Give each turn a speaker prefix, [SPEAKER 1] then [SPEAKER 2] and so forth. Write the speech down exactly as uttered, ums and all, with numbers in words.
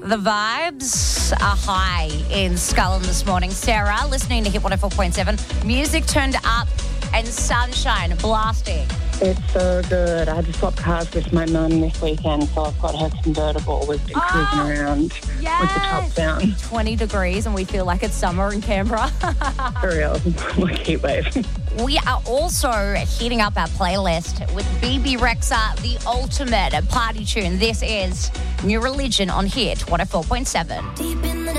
[SPEAKER 1] The vibes are high in Scullin this morning. Sarah, listening to Hit one oh four point seven. Music turned up and sunshine blasting.
[SPEAKER 2] It's so good. I had to swap cars with my mum this weekend, so I've got her convertible. We've been cruising
[SPEAKER 1] Oh,
[SPEAKER 2] around
[SPEAKER 1] yes.
[SPEAKER 2] with the top down.
[SPEAKER 1] twenty degrees and we feel like it's summer in Canberra.
[SPEAKER 2] For real. Like heat wave.
[SPEAKER 1] We are also heating up our playlist with B B Rexha, the ultimate party tune. This is New Religion on Hit one oh four point seven.
[SPEAKER 3] Deep in the